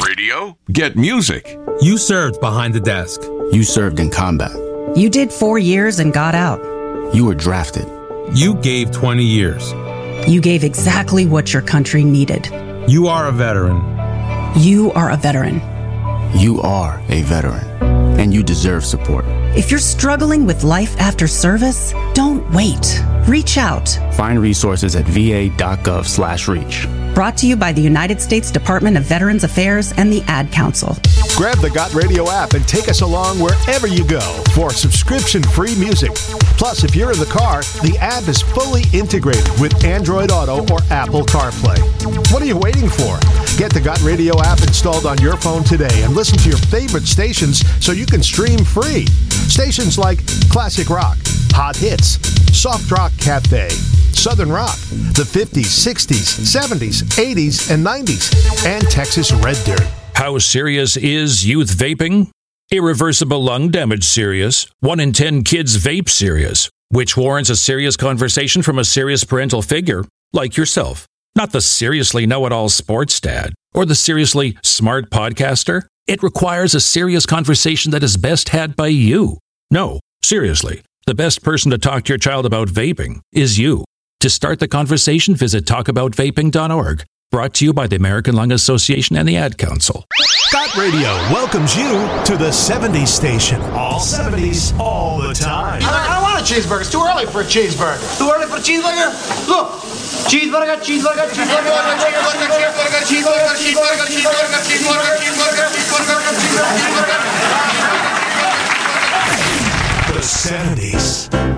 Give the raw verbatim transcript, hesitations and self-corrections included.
radio? Get music. You served behind the desk. You served in combat. You did four years and got out. You were drafted. You gave twenty years. You gave exactly what your country needed. You are a veteran. You are a veteran. You are a veteran, and you deserve support. If you're struggling with life after service, don't wait. Reach out. Find resources at va.gov slash reach. Brought to you by the United States Department of Veterans Affairs and the Ad Council. Grab the Got Radio app and take us along wherever you go for subscription-free music. Plus, if you're in the car, the app is fully integrated with Android Auto or Apple CarPlay. What are you waiting for? Get the Got Radio app installed on your phone today and listen to your favorite stations so you can stream free. Stations like Classic Rock, Hot Hits, Soft Rock Cafe, Southern Rock, the fifties, sixties, seventies, eighties, and nineties, and Texas Red Dirt. How serious is youth vaping? Irreversible lung damage serious. One in ten kids vape serious, which warrants a serious conversation from a serious parental figure like yourself. Not the seriously know-it-all sports dad or the seriously smart podcaster. It requires a serious conversation that is best had by you. No, seriously, the best person to talk to your child about vaping is you. To start the conversation, visit talk about vaping dot org. Brought to you by the American Lung Association and the Ad Council. Got Radio welcomes you to the seventies station. All seventies, all the time. I don't want a cheeseburger. It's too early for a cheeseburger. Too early for a cheeseburger? Look. Cheeseburger, cheeseburger, cheeseburger, cheeseburger, cheeseburger, cheeseburger, cheeseburger, cheeseburger, cheeseburger, cheeseburger, cheeseburger, cheeseburger, cheeseburger. The seventies.